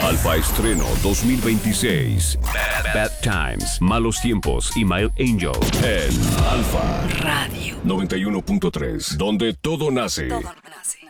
Alfa Estreno 2026. Bad Times, Malos Tiempos y My Angel en Alfa Radio 91.3, donde todo nace. Todo nace.